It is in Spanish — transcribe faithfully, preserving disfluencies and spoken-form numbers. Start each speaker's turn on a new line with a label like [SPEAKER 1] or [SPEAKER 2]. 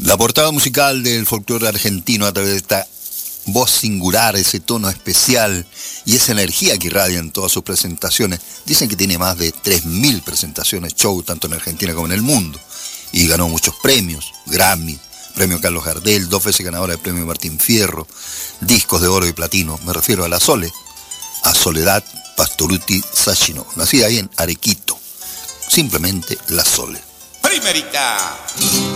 [SPEAKER 1] La portada musical del folclore argentino a través de esta voz singular, ese tono especial y esa energía que irradia en todas sus presentaciones. Dicen que tiene más de tres mil presentaciones, show, tanto en Argentina como en el mundo. Y ganó muchos premios, Grammy, premio Carlos Gardel, dos veces ganadora del premio Martín Fierro, discos de oro y platino. Me refiero a la Sole, a Soledad Pastorutti Sacchino, nacida ahí en Arequito. Simplemente la Sole.
[SPEAKER 2] Primerita.